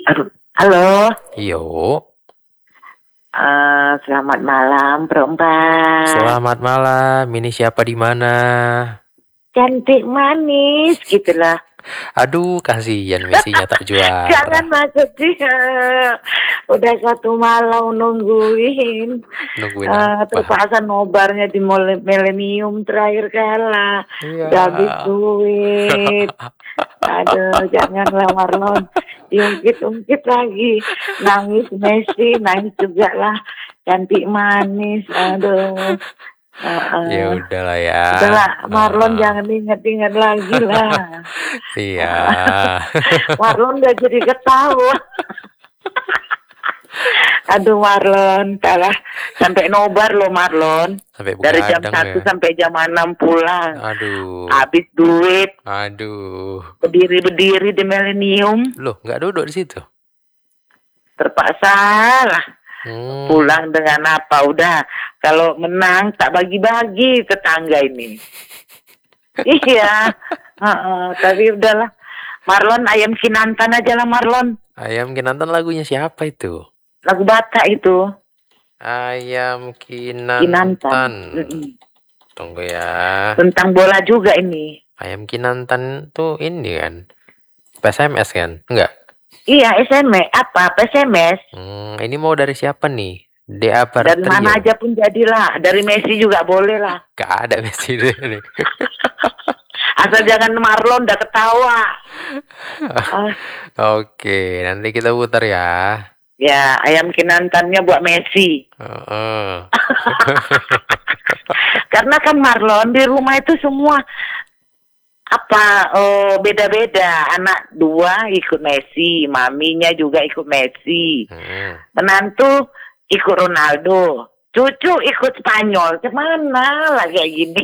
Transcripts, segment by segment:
Aduh, halo, Yo, selamat malam, Perempat. selamat malam. Ini siapa di mana? Cantik manis, gitulah. Aduh, kasihan Messi-nya tak Jangan juara. masuk dia. Udah satu malam nungguin. Nungguin apa? Terpaksa nobarnya di Millennium terakhir kala. Iya. Udah habis duit. Aduh, janganlah Marlon. Diungkit-ungkit lagi. Nangis Messi, nangis juga lah. Cantik manis, aduh. Ya Heeh. udahlah ya. Udahlah, Marlon Heeh. jangan ingat-ingat lagi lah. Iya. Marlon udah jadi ketawa. Aduh Marlon, kalah sampai nobar loh Marlon. Sampai Dari jam begadang 1 ya. sampai jam 6 pulang. Aduh. Habis duit, Aduh. berdiri-berdiri di Millennium. Loh, nggak duduk di situ? Terpaksa lah Hmm. pulang dengan apa. Udah, kalau menang tak bagi-bagi tetangga ini. Iya, tapi udahlah. Marlon ayam kinantan aja lah Marlon. Ayam kinantan lagunya siapa itu? Lagu Batak itu, Ayam kinantan. kinantan. Tunggu ya. Tentang bola juga ini. Ayam kinantan tuh ini kan? PSMS kan? Enggak. Iya, SMS. Apa? SMS. Ini mau dari siapa nih? DA Dari mana Trio. aja pun jadilah. Dari Messi juga boleh lah. Gak ada Messi ini. Asal jangan Marlon udah ketawa. Ah, Oke, nanti kita putar ya. ya, ayam kinantannya buat Messi. Heeh. Karena kan Marlon di rumah itu semua beda-beda. Anak 2 ikut Messi, maminya juga ikut Messi. Menantu ikut Ronaldo, cucu ikut Spanyol. Kemana lah kayak gini?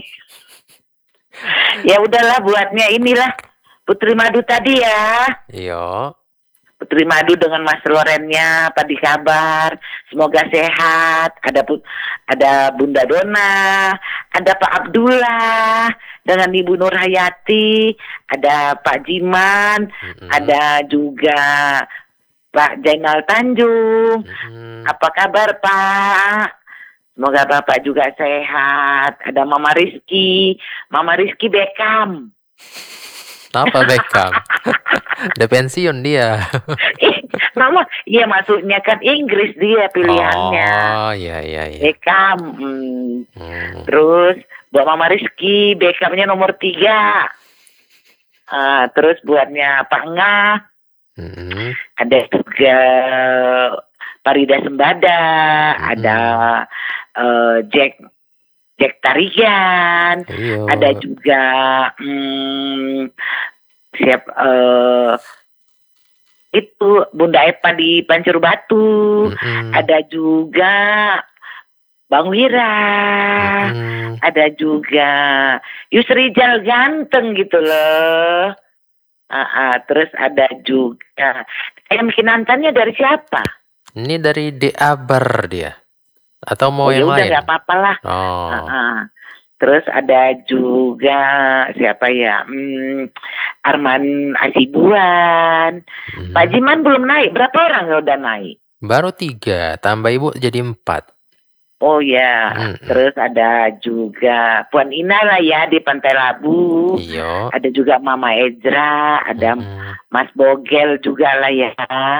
Ya udahlah, buatnya inilah Putri Madu tadi ya. Iya. Putri Madu dengan Mas Lorennya, apa di kabar? Semoga sehat. Ada Bunda Dona, ada Pak Abdullah dengan Ibu Nur Hayati, ada Pak Jiman, ada juga Pak Jainal Tanjung. Apa kabar Pak? Semoga Bapak juga sehat. Ada Mama Rizky Beckham. Apa Beckham? Udah pensiun dia. Mama, iya maksudnya kan Inggris dia pilihannya. Oh, iya. Beckham. Terus buat Mama Rizky, Beckhamnya nomor 3. Terus buatnya Pak Ngah. Ada juga Parida Sembada, ada Jack Tarigan, ada juga itu Bunda Epa di Pancur Batu, ada juga Bang Wira, ada juga Yusrijal ganteng gitu loh. Terus ada juga ayam kinantannya dari siapa? Ini dari DA Bar dia. Atau mau yang udah lain? Gak apa-apa lah. Terus ada juga siapa ya? Arman Asibuan. Pak Jiman belum naik. Berapa orang yang udah naik? Baru 3. Tambah ibu jadi 4. Oh ya. Terus ada juga Puan Ina lah ya di Pantai Labu. Iya. Ada juga Mama Ezra. Ada Mas Bogel juga lah ya.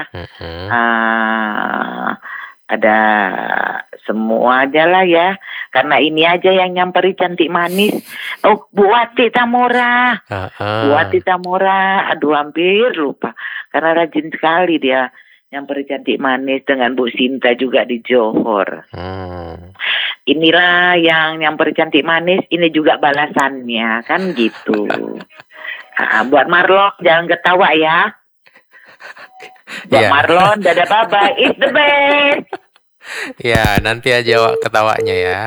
Ada semua aja lah ya. Karena ini aja yang nyamperi cantik manis. Oh, Bu Wati Tamora. Bu Wati Tamora. Aduh, hampir lupa. Karena rajin sekali dia nyamperi cantik manis dengan Bu Sinta juga di Johor. Inilah yang nyamperi cantik manis. Ini juga balasannya. Kan gitu. Buat Marlon, jangan ketawa ya. Buat Marlon, dadah bye-bye. It's the best. Ya, nanti aja Wak ketawanya ya.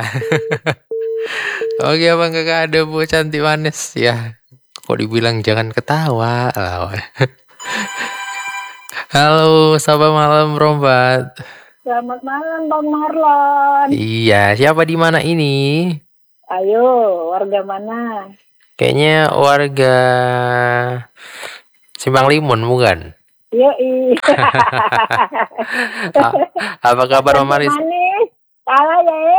Oke, Abang Kakak ada Bu cantik manis ya. Kok dibilang jangan ketawa lah. Halo, selamat malam Rombat. Selamat malam Bang Marlon. Iya, siapa di mana ini? Ayo, warga mana? Kayaknya warga Simpang Limun bukan? Yoi. Apa kabar Mama Maris? Manis. Salah ya.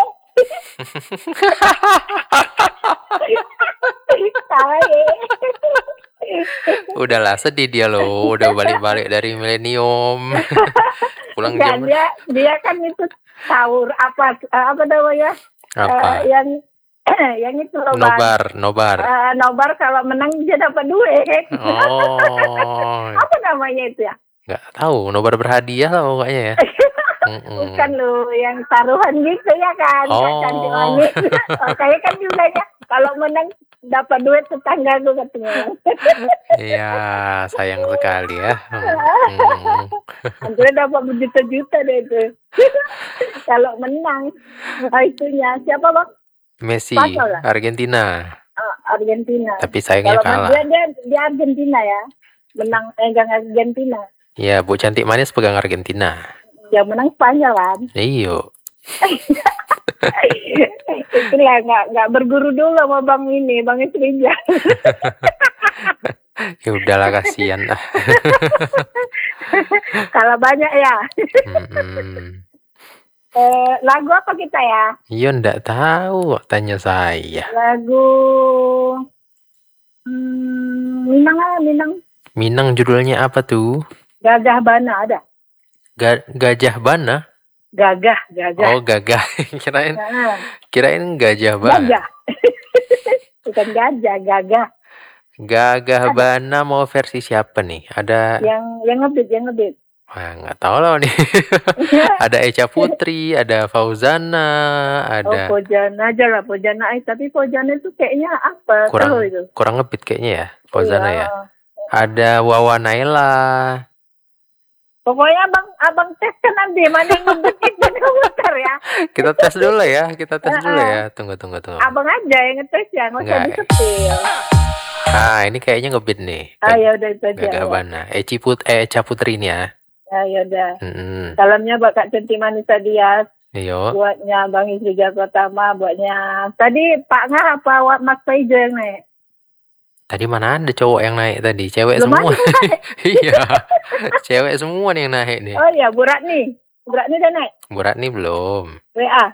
Salah ya. Udahlah, sedih dia loh, udah balik-balik dari milenium. Pulang jam. Dia kan itu sahur apa namanya? Apa? Yang itu nobar. Nobar kalau menang dia dapat duit. Oh. Apa namanya itu ya? Nggak tahu, nobar berhadiah lah pokoknya ya. Bukan lo yang taruhan gitu ya kan? Cantik manis. Kayak kan juga ya. Kalau menang dapat duit tetangga gue katanya. Iya, sayang sekali ya. Nanti dapat berjuta-juta deh itu. Kalau menang, itunya siapa bang? Messi, Argentina. Argentina. Tapi sayangnya kalah. Dia Argentina ya, menang pegang Argentina. Iya, Bu Cantik Manis pegang Argentina. Yang menang Spanyol kan? Iyo. Itulah nggak berguru dulu sama bang Isrija. Ya udahlah, kasihan lah. Kalau banyak ya. Lagu apa kita ya? Iya, ndak tahu, tanya saya. Lagu Minang judulnya apa tuh? Gagah Bana ada. Gajah Bana? Gagah. Oh, gagah. Kirain Gajah Bana. Gagah. Bukan gajah, gagah. Gagah Bana mau versi siapa nih? Ada yang ngebit. Wah, nggak tahu lah nih. Ada Echa Putri, ada Fauzana, ada. Fauzana aja lah, Fauzana. Tapi Fauzana itu kayaknya apa? Kurang ngebit kayaknya ya, Fauzana ya. Ada Wawa Naila. Pokoknya abang tes kan nanti mana yang ngebet dan komputer ya. Kita tes dulu ya. Tunggu. Abang aja yang ngetes ya, nggak usah disetil. Ini kayaknya ngebit nih. Ya udah itu aja. Gagah Bana. Echa Putri ini ya. Ya udah. Salamnya buat Kak Cantik Manis tadi ya. Iyo. Buatnya Bang Isrija Pratama, buatnya tadi Pak Ngah apa Mas Paijo yang naik? Tadi mana ada cowok yang naik tadi? Cewek semua. Iya. Cewek semua nih yang naik nih. Oh iya, Bu Ratni udah naik? Bu Ratni belum. WA?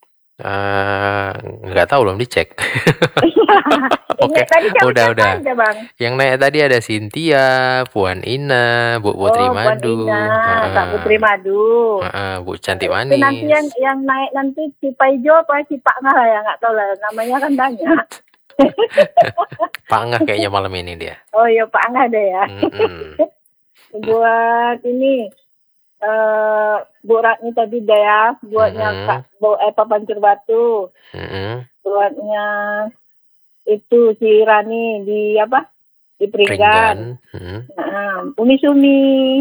Nggak tahu, belum dicek. Oke, udah. Aja, Bang. Yang naik tadi ada Cynthia, Puan Ina, Bu Putri Madu, Kak Putri Madu, Bu Cantik Manis. Nanti yang naik nanti si Paijo apa si Pak Ngah ya, nggak tahu lah, namanya kan banyak. Pak Ngah kayaknya malam ini dia. Oh iya, Pak Ngah deh ya. Buat ini Bu Ratni tadi deh ya, buatnya Kak Pancur Batu, buatnya itu si Rani di apa? Di Peringgan. Umi Sumi.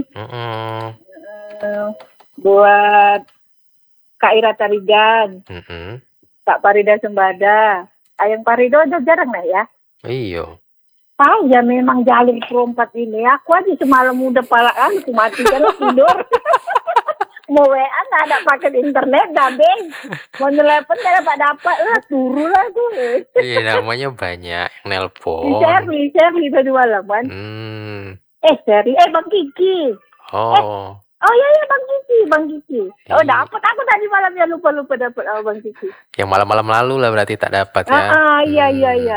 Buat Kak Ira Tarigan. Kak Parida Sembada. Ayang Parido udah jarang lah ya. Iya. Tahu ya memang jalur perempat ini. Aku aja semalam udah palaan aku mati karena tidur. Mau WA nggak ada paket internet, dabeng. Mau telepon nggak dapat lah, turun lah tuh. Iya, namanya banyak yang nelpon. Sherly tadi malaman. Sherly, Bang Kiki. Oh iya Bang Kiki. Oh dapat aku tadi malam ya lupa dapat Bang Kiki. Yang malam-malam lalu lah berarti tak dapat ya. Iya.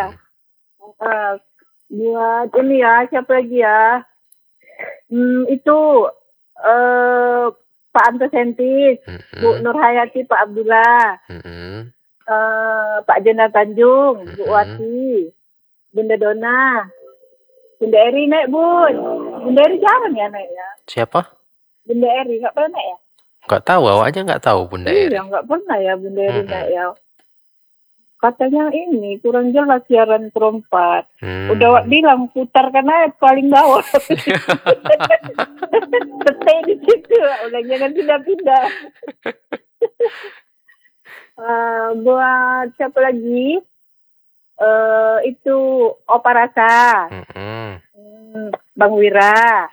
Buat ini ya, siapa lagi ya? Itu Pak Anto Sentis, Bu Nur Hayati, Pak Abdullah, Pak Jena Tanjung, Bu Wati, Bunda Dona, Bunda Eri naik Bun. Bunda Eri jarang ya naik ya. Siapa? Bunda Eri nggak pernah naik ya? Nggak tahu, awak aja nggak tahu Bunda Eri. Iya nggak pernah ya Bunda Eri naik ya. Katanya ini kurang jelas siaran perempat. Udah Wak bilang putar karena paling bawah. Stay di situ, udah jangan pindah-pindah. Buat siapa lagi? Itu Opa Rasa, Bang Wira,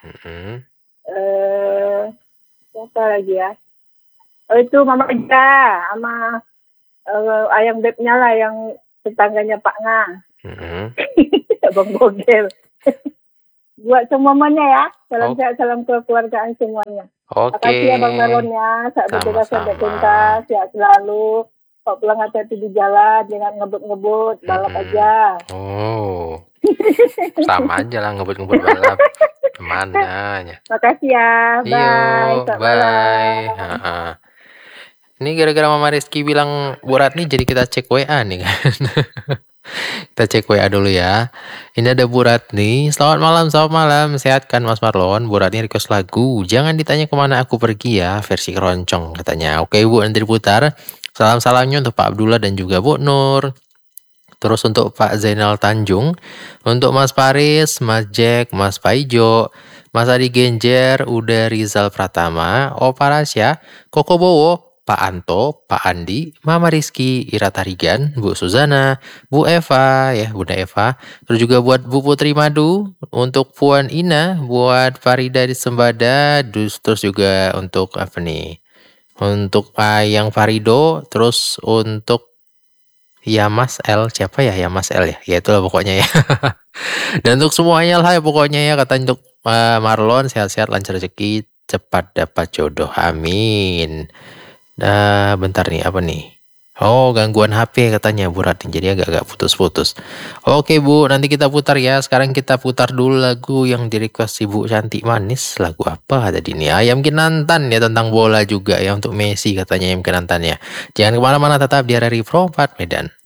siapa lagi ya? Itu Mama Ida sama ayang bebnya lah yang tetangganya Pak Nga. Bang Bogel. buat semuanya ya. Salam Oh. sehat, salam kekeluargaan semuanya. Oke. Makasih ya Bang Marlon ya. Saat bertugas sampai Sama-sama. tuntas, sehat selalu. Kalau pulang hati-hati di jalan, jangan ngebut-ngebut, balap aja. Oh. Sama aja lah ngebut-ngebut balap. Kemana ya? Makasih ya. Bye. Iyo, Selamat bye. malam. Ha-ha. Ini gara-gara Mama Rizky bilang Bu Ratni, jadi kita cek WA nih kan. Kita cek WA dulu ya. Ini ada Bu Ratni. Selamat malam. Sehat kan Mas Marlon? Bu Ratni request lagu. Jangan ditanya kemana aku pergi ya. Versi keroncong katanya. Oke Bu, nanti diputar. Salam-salamnya untuk Pak Abdullah dan juga Bu Nur. Terus untuk Pak Zainal Tanjung. Untuk Mas Paris, Mas Jack, Mas Paijo, Mas Adi Genjer, Uda Rizal Pratama, Opa Rasya, Koko Bowo, Pak Anto, Pak Andi, Mama Rizky, Ira Tarigan, Bu Suzana, Bu Eva, ya Bunda Eva. Terus juga buat Bu Putri Madu, untuk Puan Ina, buat Farida di Sembada, terus juga untuk apa nih? Untuk Ayang Farido, terus untuk ya Mas L, siapa ya Mas L ya? Ya itulah pokoknya ya. Dan untuk semuanya lah ya pokoknya ya, kata untuk Marlon sehat-sehat, lancar rezeki, cepat dapat jodoh. Amin. Nah, bentar nih, apa nih? Oh, gangguan HP katanya Bu Ratni, jadi agak-agak putus-putus. Oke Bu, nanti kita putar ya. Sekarang kita putar dulu lagu yang di-request Ibu Cantik Manis. Lagu apa tadi nih? Ayam Kinantan ya, tentang bola juga ya, untuk Messi katanya Ayam Kinantan ya. Jangan kemana-mana, tetap di RRI Pro 4 Medan.